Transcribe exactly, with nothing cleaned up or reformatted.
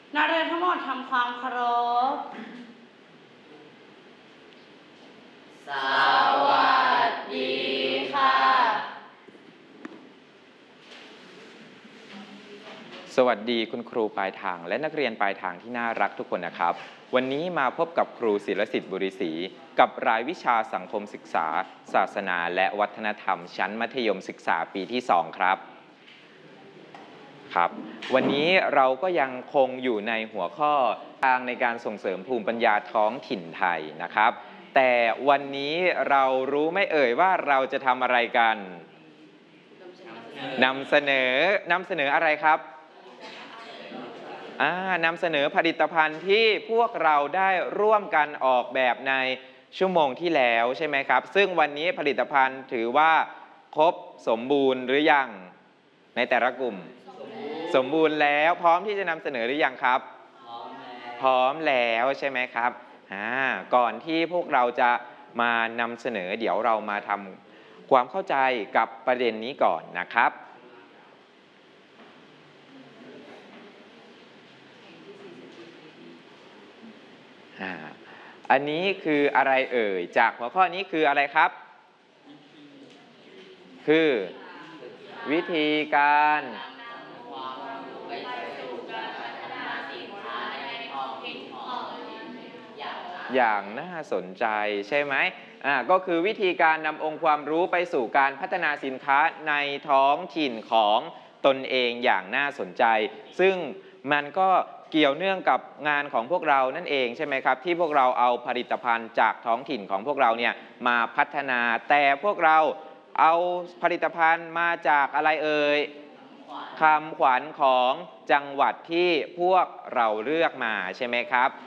นักเรียนทั้งหมดทำความเคารพสวัสดีค่ะสวัสดีคุณครูปลายทางและนักเรียนปลายทางที่น่ารักทุกคนนะครับวันนี้มาพบกับครูศิลสิทธิ์บุริศรีกับรายวิชาสังคมศึกษาศาสนาและวัฒนธรรมชั้นมัธยมศึกษาปีที่สองครับครับวันนี้เราก็ยังคงอยู่ในหัวข้อทางในการส่งเสริมภูมิปัญญาท้องถิ่นไทยนะครับแต่วันนี้เรารู้ไม่เอ่ยว่าเราจะทำอะไรกันนำเสนอนำเสนออะไรครับนำเสนอผลิตภัณฑ์ที่พวกเราได้ร่วมกันออกแบบในชั่วโมงที่แล้วใช่ไหมครับซึ่งวันนี้ผลิตภัณฑ์ถือว่าครบสมบูรณ์หรือยังในแต่ละกลุ่มสมบูรณ์แล้วพร้อมที่จะนำเสนอหรือยังครับพร้อมแล้วใช่ไหมครับก่อนที่พวกเราจะมานำเสนอเดี๋ยวเรามาทำความเข้าใจกับประเด็นนี้ก่อนนะครับอันนี้คืออะไรเอ่ยจากหัวข้อนี้คืออะไรครับคือวิธีการอย่างน่าสนใจใช่ไหมอ่าก็คือวิธีการนำองค์ความรู้ไปสู่การพัฒนาสินค้าในท้องถิ่นของตนเองอย่างน่าสนใจซึ่งมันก็เกี่ยวเนื่องกับงานของพวกเรานั่นเองใช่ไหมครับที่พวกเราเอาผลิตภัณฑ์จากท้องถิ่นของพวกเราเนี่ยมาพัฒนาแต่พวกเราเอาผลิตภัณฑ์มาจากอะไรเอ่ยคำขวัญของจังหวัดที่พวกเราเลือกมาใช่ไหมครับ